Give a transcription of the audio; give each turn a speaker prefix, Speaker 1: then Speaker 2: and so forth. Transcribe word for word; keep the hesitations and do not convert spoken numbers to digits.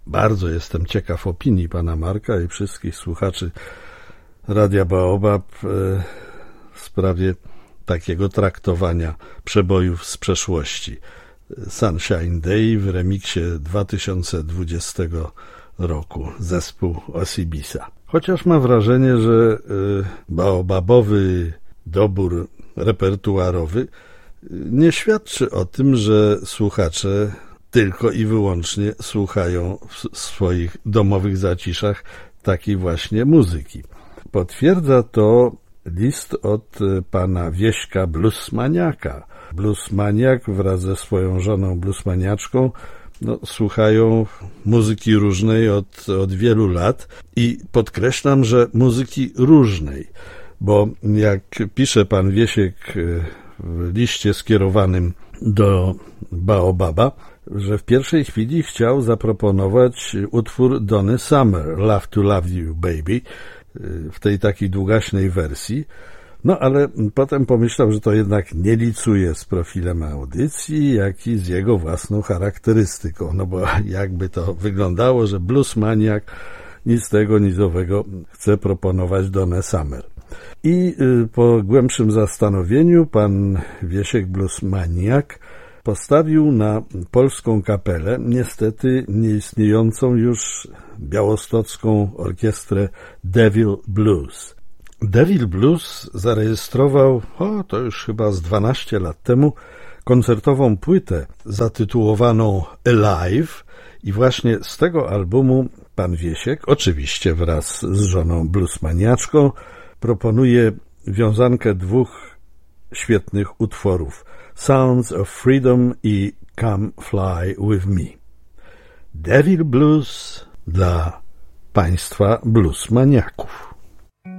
Speaker 1: Bardzo jestem ciekaw opinii pana Marka i wszystkich słuchaczy Radia Baobab w sprawie takiego traktowania przebojów z przeszłości. Sunshine Day w remiksie dwa tysiące dwudziestego roku, zespół Osibisa. Chociaż mam wrażenie, że baobabowy dobór repertuarowy nie świadczy o tym, że słuchacze tylko i wyłącznie słuchają w swoich domowych zaciszach takiej właśnie muzyki. Potwierdza to list od pana Wieśka Bluesmaniaka. Bluesmaniak wraz ze swoją żoną bluesmaniaczką no, słuchają muzyki różnej od, od wielu lat i podkreślam, że muzyki różnej, bo jak pisze pan Wiesiek w liście skierowanym do Baobaba, że w pierwszej chwili chciał zaproponować utwór Donny Summer, Love to Love You Baby, w tej takiej długaśnej wersji, no ale potem pomyślał, że to jednak nie licuje z profilem audycji, jak i z jego własną charakterystyką, no bo jakby to wyglądało, że bluesmaniak nic tego, nic owego chce proponować Donny Summer. I po głębszym zastanowieniu pan Wiesiek Bluesmaniak postawił na polską kapelę, niestety nieistniejącą już białostocką orkiestrę Devil Blues. Devil Blues zarejestrował, o to już chyba z dwanaście lat temu, koncertową płytę zatytułowaną Alive i właśnie z tego albumu pan Wiesiek, oczywiście wraz z żoną bluesmaniaczką, proponuje wiązankę dwóch świetnych utworów Sounds of Freedom i Come Fly With Me. Devil Blues dla państwa bluesmaniaków.